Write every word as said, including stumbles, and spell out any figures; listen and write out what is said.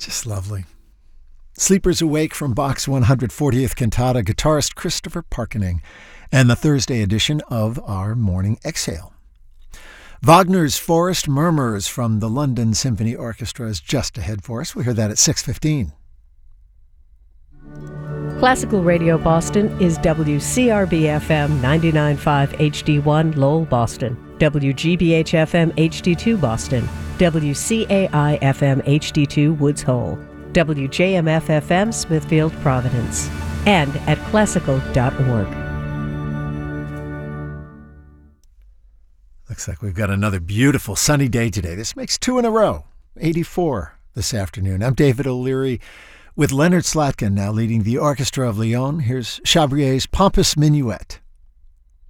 Just lovely. Sleepers Awake from Bach's one hundred fortieth Cantata, guitarist Christopher Parkening, and the Thursday edition of our Morning Exhale. Wagner's Forest Murmurs from the London Symphony Orchestra is just ahead for us. We'll hear that at six fifteen. Classical Radio Boston is W C R B F M ninety-nine point five H D one Lowell, Boston, W G B H F M H D two Boston, W C A I F M H D two Woods Hole, W J M F F M Smithfield, Providence, and at classical dot org. Looks like we've got another beautiful sunny day today. This makes two in a row, eighty-four this afternoon. I'm David O'Leary with Leonard Slatkin now leading the Orchestra of Lyon. Here's Chabrier's Pompous Minuet.